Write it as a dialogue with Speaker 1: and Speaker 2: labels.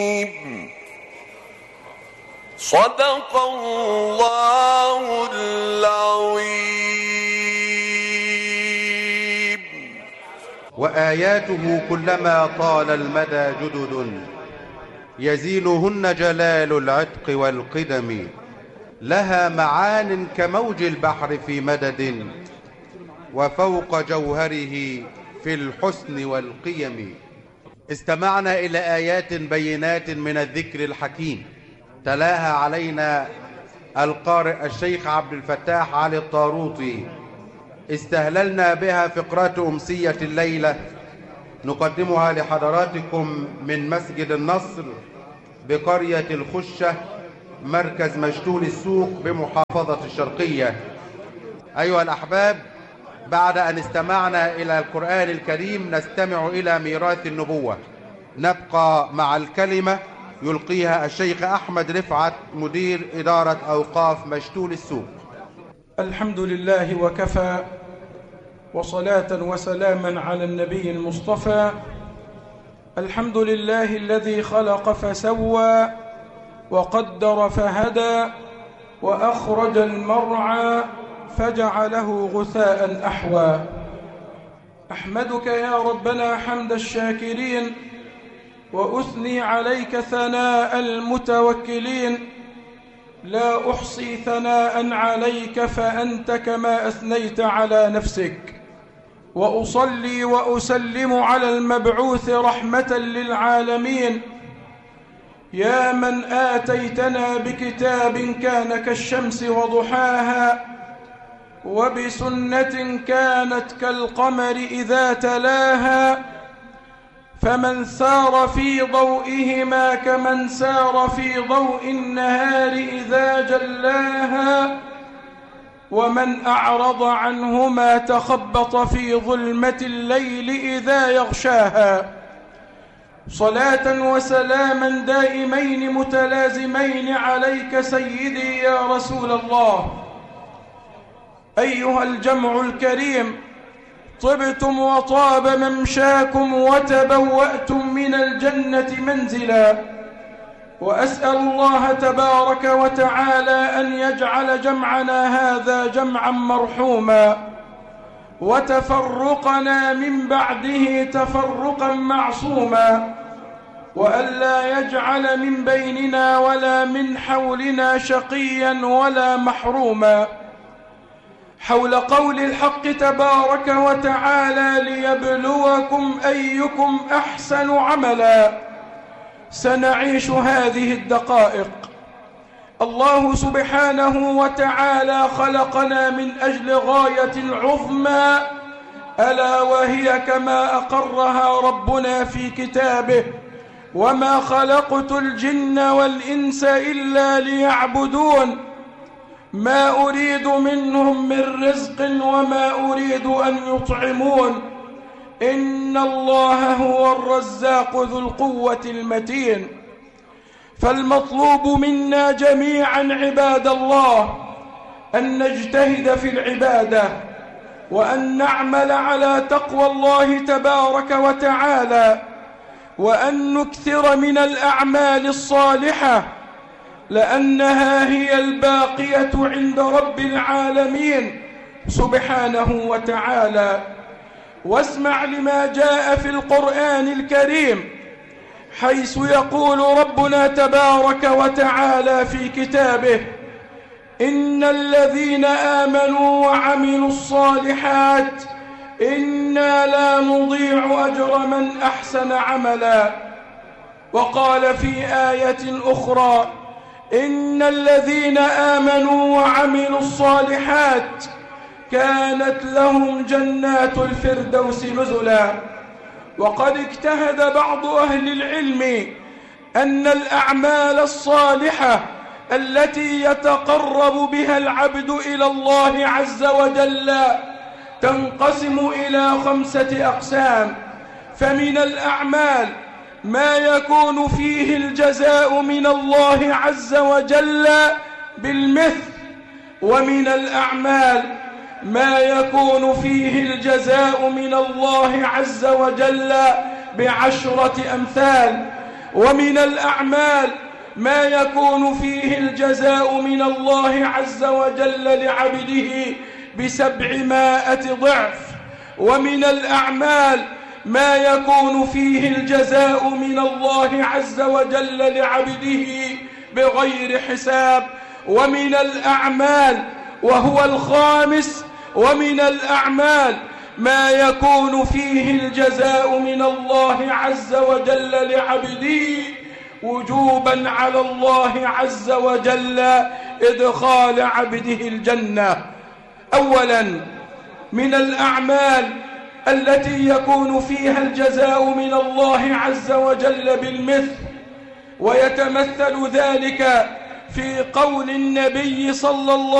Speaker 1: صدق الله العظيم.
Speaker 2: وآياته كلما طال المدى جدد يزينهن جلال العتق والقدم، لها معان كموج البحر في مدد وفوق جوهره في الحسن والقيم. استمعنا إلى آيات بينات من الذكر الحكيم تلاها علينا القارئ الشيخ عبد الفتاح علي الطاروطي. استهللنا بها فقرات أمسية الليلة نقدمها لحضراتكم من مسجد النصر بقرية الخشة مركز مشتول السوق بمحافظة الشرقية. أيها الأحباب، بعد أن استمعنا إلى القرآن الكريم نستمع إلى ميراث النبوة. نبقى مع الكلمة يلقيها الشيخ أحمد رفعت مدير إدارة أوقاف مشتول السوق.
Speaker 3: الحمد لله وكفى، وصلاة وسلاما على النبي المصطفى. الحمد لله الذي خلق فسوى وقدر فهدى وأخرج المرعى فجعله غثاء أحوى. أحمدك يا ربنا حمد الشاكرين، وأثني عليك ثناء المتوكلين. لا أحصي ثناء عليك فأنت كما أثنيت على نفسك. وأصلي وأسلم على المبعوث رحمة للعالمين، يا من آتيتنا بكتاب كان كالشمس وضحاها، وبسنة كانت كالقمر إذا تلاها، فمن سار في ضوئهما كمن سار في ضوء النهار إذا جلاها، ومن أعرض عنهما تخبط في ظلمة الليل إذا يغشاها. صلاة وسلاما دائمين متلازمين عليك سيدي يا رسول الله. أيها الجمع الكريم، طبتم وطاب ممشاكم وتبوأتم من الجنة منزلا، وأسأل الله تبارك وتعالى أن يجعل جمعنا هذا جمعا مرحوما، وتفرقنا من بعده تفرقا معصوما، وألا يجعل من بيننا ولا من حولنا شقيا ولا محروما. حول قول الحق تبارك وتعالى ليبلوكم أيكم أحسن عملا سنعيش هذه الدقائق. الله سبحانه وتعالى خلقنا من أجل غاية عظمى، ألا وهي كما أقرها ربنا في كتابه: وما خلقت الجن والإنس إلا ليعبدون ما أريد منهم من رزق وما أريد أن يطعمون إن الله هو الرزاق ذو القوة المتين. فالمطلوب منا جميعا عباد الله أن نجتهد في العبادة، وأن نعمل على تقوى الله تبارك وتعالى، وأن نكثر من الأعمال الصالحة، لأنها هي الباقية عند رب العالمين سبحانه وتعالى. واسمع لما جاء في القرآن الكريم، حيث يقول ربنا تبارك وتعالى في كتابه: إن الذين آمنوا وعملوا الصالحات إنا لا نضيع أجر من أحسن عملا. وقال في آية أخرى: إن الذين آمنوا وعملوا الصالحات كانت لهم جنات الفردوس نزلا. وقد اجتهد بعض أهل العلم أن الأعمال الصالحة التي يتقرب بها العبد إلى الله عز وجل تنقسم إلى 5 أقسام. فمن الأعمال ما يكون فيه الجزاء من الله عز وجل بالمثل، ومن الأعمال ما يكون فيه الجزاء من الله عز وجل ب10 أمثال. ومن الأعمال ما يكون فيه الجزاء من الله عز وجل لعبده ب700 ضعف، ومن الأعمال ما يكون فيه الجزاء من الله عز وجل لعبده بغير حساب، ومن الأعمال وهو الخامس، ومن الأعمال ما يكون فيه الجزاء من الله عز وجل لعبده وجوبا على الله عز وجل إدخال عبده الجنة. أولا من الأعمال التي يكون فيها الجزاء من الله عز وجل بالمثل، ويتمثل ذلك في قول النبي صلى الله